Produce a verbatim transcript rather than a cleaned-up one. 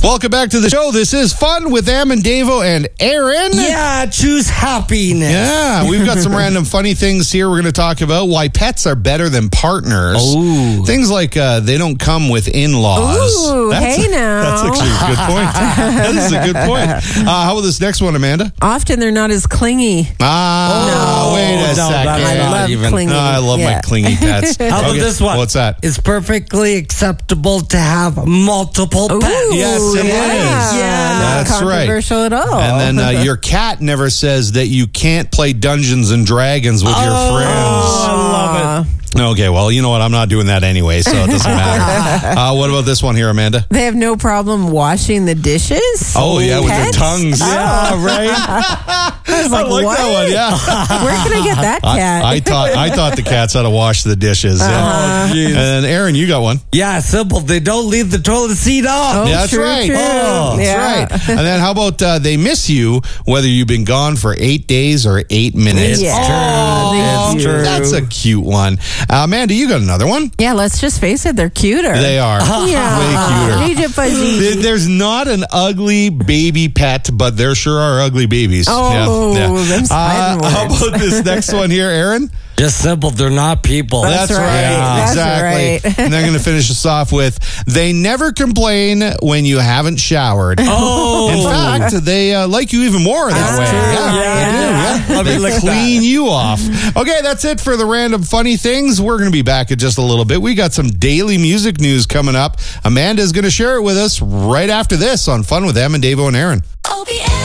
Welcome back to the show. This is Fun with Am and Davo and Aaron. Yeah, choose happiness. Yeah, we've got some random funny things here we're going to talk about. Why pets are better than partners. Ooh. Things like uh, they don't come with in-laws. Ooh, that's, hey now. That's actually a good point. That is a good point. Uh, how about this next one, Amanda? Often they're not as clingy. Ah, Oh, wait a no, second. that's I not love even- clingy. No, I love Yeah. my clingy pets. How about Okay, this one? What's that? It's perfectly acceptable to have multiple Ooh, pets. Yes, it yeah. is. Yeah, That's not right. controversial at all. And then uh, your cat never says that you can't play Dungeons and Dragons with your Oh, friends. I love it. Okay, well, you know what? I'm not doing that anyway, so it doesn't matter. uh, what about this one here, Amanda? They have no problem washing the dishes. Oh, yeah, with their Pets? tongues. Yeah, right? I was like, I like what? that one, yeah. Where can I get that cat? I, I taught I taught the cats how to wash the dishes. yeah. Oh, geez. And then, Aaron, you got one. Yeah, simple. They don't leave the toilet seat off. Oh, Yeah, that's true, right. true. Oh, that's Yeah. right. And then how about uh, they miss you whether you've been gone for eight days or eight minutes? It's Yeah. Oh, true. It's true. That's a cute one. Uh, Amanda, you got another one? Yeah, let's just face it, they're cuter. They are. Yeah. Way cuter. Need you fuzzy. There- There's not an ugly baby pet, but there sure are ugly babies. Oh, them fighting Uh, how words. about this next one here, Aaron? Just simple. They're not people. That's right. That's exactly. right. And they're going to finish us off with, they never complain when you haven't showered. Oh. In fact, they uh, like you even more that That's way. true. Yeah, Yeah. they do. Yeah. Let me They look at clean you off. Okay, that's it for the random funny things. We're going to be back in just a little bit. We got some daily music news coming up. Amanda's going to share it with us right after this on Fun with Em and Davo and Aaron.